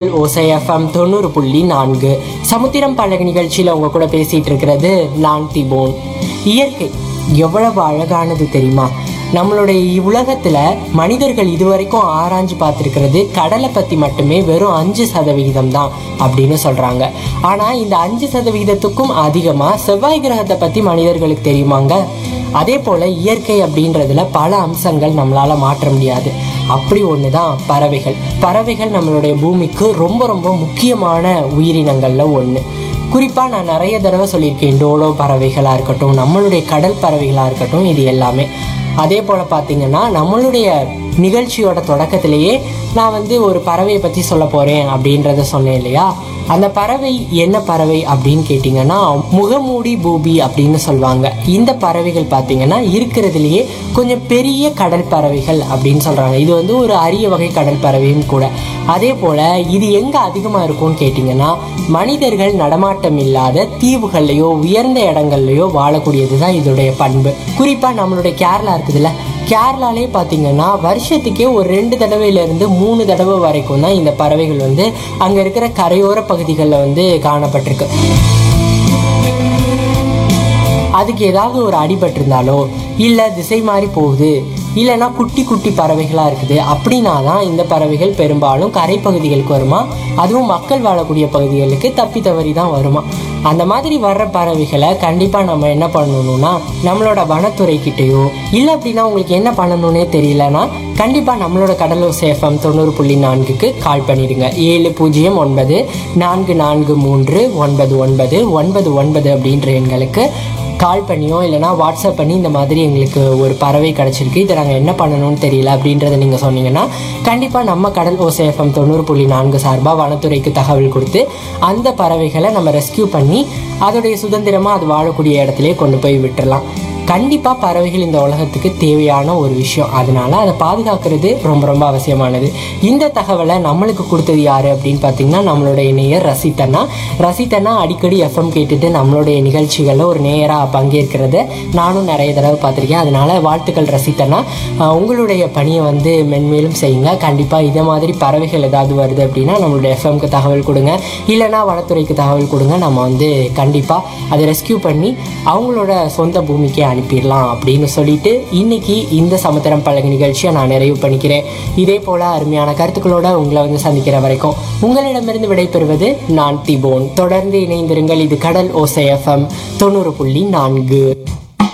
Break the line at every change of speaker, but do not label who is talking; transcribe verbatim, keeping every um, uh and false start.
ஓசை எஃப்எம் தொண்ணூறு புள்ளி நான்கு சமுத்திரம் பழகு நிகழ்ச்சியில் உங்க கூட பேசிட்டு இருக்கிறது நான் திபோன். இயற்கை எவ்வளவு அழகானது தெரியுமா? நம்மளுடைய உலகத்துல மனிதர்கள் இதுவரைக்கும் ஆராய்ஞ்சு பார்த்துருக்கிறது கடலை பத்தி மட்டுமே வெறும் அஞ்சு சதவிகிதம் தான் அப்படின்னு சொல்றாங்க. ஆனா இந்த அஞ்சு சதவிகிதத்துக்கும் அதிகமா செவ்வாய் கிரகத்தை பத்தி மனிதர்களுக்கு தெரியுமாங்க? அதே போல இயற்கை அப்படின்றதுல பல அம்சங்கள் நம்மளால மாற்ற முடியாது. அப்படி ஒண்ணுதான் பறவைகள். பறவைகள் நம்மளுடைய பூமிக்கு ரொம்ப ரொம்ப முக்கியமான உயிரினங்கள்ல ஒண்ணு. குறிப்பா நான் நிறைய தடவை சொல்லியிருக்கேன், டோடோ பறவைகளா இருக்கட்டும், நம்மளுடைய கடல் பறவைகளா இருக்கட்டும், இது எல்லாமே. அதே போல பாத்தீங்கன்னா நம்மளுடைய நிகழ்ச்சியோட தொடக்கத்திலேயே நான் வந்து ஒரு பறவையை பத்தி சொல்ல போறேன் அப்படின்றத சொன்னேன் இல்லையா? அந்த பறவை என்ன பறவை அப்படின்னு கேட்டீங்கன்னா முகமூடி பூபி அப்படின்னு சொல்லுவாங்க. இந்த பறவைகள் பாத்தீங்கன்னா இருக்கிறதுலயே கொஞ்சம் பெரிய கடல் பறவைகள் அப்படின்னு சொல்றாங்க. இது வந்து ஒரு அரிய வகை கடல் பறவையும் கூட. அதே போல இது எங்க அதிகமா இருக்கும்னு கேட்டீங்கன்னா மனிதர்கள் நடமாட்டம் இல்லாத தீவுகள்லயோ உயர்ந்த இடங்கள்லயோ வாழக்கூடியதுதான் இதோடைய பண்பு. குறிப்பா நம்மளுடைய கேரளா இருக்குதுல்ல, கேரளாலே பார்த்தீங்கன்னா வருஷத்துக்கே ஒரு ரெண்டு தடவையில இருந்து மூணு தடவை வரைக்கும் தான் இந்த பறவைகள் வந்து அங்க இருக்கிற கரையோர பகுதிகளில் வந்து காணப்பட்டிருக்கு. அதுக்கு ஏதாவது ஒரு அடிபட்டு இருந்தாலோ இல்ல திசை மாறி போகுது, இல்லைன்னா குட்டி குட்டி பறவைகளா இருக்குது அப்படின்னா தான் இந்த பறவைகள் பெரும்பாலும் கரை பகுதிகளுக்கு வருமா, அதுவும் மக்கள் வாழக்கூடிய பகுதிகளுக்கு தப்பி தவறி தான் வருமா. அந்த மாதிரி வர்ற பறவைகளை கண்டிப்பா நம்ம என்ன பண்ணணும்னா நம்மளோட வனத்துறை கிட்டேயோ இல்லை அப்படின்னா உங்களுக்கு என்ன பண்ணணும்னே தெரியலன்னா கண்டிப்பா நம்மளோட கடலோசை எஃப்எம் தொண்ணூறு புள்ளி நான்குக்கு கால் பண்ணிடுங்க. ஏழு பூஜ்ஜியம் ஒன்பது நான்கு நான்கு மூன்று ஒன்பது ஒன்பது ஒன்பது ஒன்பது அப்படின்ற எண்களுக்கு கால் பண்ணியோ இல்லைனா வாட்ஸ்அப் பண்ணி இந்த மாதிரி எங்களுக்கு ஒரு பறவை கிடச்சிருக்கு, இதை நாங்கள் என்ன பண்ணணும்னு தெரியல அப்படின்றத நீங்கள் சொன்னீங்கன்னா கண்டிப்பாக நம்ம கடல் ஓசை எஃப்எம் தொண்ணூறு புள்ளி நான்கு சார்பாக வனத்துறைக்கு தகவல் கொடுத்து அந்த பறவைகளை நம்ம ரெஸ்கியூ பண்ணி அதோடைய சுதந்திரமாக அது வாழக்கூடிய இடத்துலேயே கொண்டு போய் விட்டுடலாம். கண்டிப்பாக பறவைகள் இந்த உலகத்துக்கு தேவையான ஒரு விஷயம், அதனால அதை பாதுகாக்கிறது ரொம்ப ரொம்ப அவசியமானது. இந்த தகவலை நம்மளுக்கு கொடுத்தது யாரு அப்படின்னு பார்த்தீங்கன்னா நம்மளுடைய நேயர் ரசித்தனா. ரசித்தனா அடிக்கடி எஃப்எம் கேட்டுட்டு நம்மளுடைய நிகழ்ச்சிகளில் ஒரு நேயராக பங்கேற்கிறத நானும் நிறைய தடவை பார்த்துருக்கேன். அதனால வாழ்த்துக்கள் ரசித்தனா. உங்களுடைய பணியை வந்து மென்மேலும் செய்யுங்க. கண்டிப்பாக இதே மாதிரி பறவைகள் ஏதாவது வருது அப்படின்னா நம்மளுடைய எஃப்எம்க்கு தகவல் கொடுங்க, இல்லைனா வனத்துறைக்கு தகவல் கொடுங்க. நம்ம வந்து கண்டிப்பாக அதை ரெஸ்கியூ பண்ணி அவங்களோட சொந்த பூமிக்கே அனுப்பிடலாம் அப்படின்னு சொல்லிட்டு இன்னைக்கு இந்த சமுத்திரம் பழகு நிகழ்ச்சியை நான் நிறைவு பண்ணிக்கிறேன். இதே போல அருமையான கருத்துக்களோட உங்களை வந்து சந்திக்கிற வரைக்கும் உங்களிடமிருந்து விடைபெறுவது நான் திபோன். தொடர்ந்து இணைந்திருங்கள். இது கடல் ஓசை எஃப்எம் தொண்ணூறு புள்ளி நான்கு.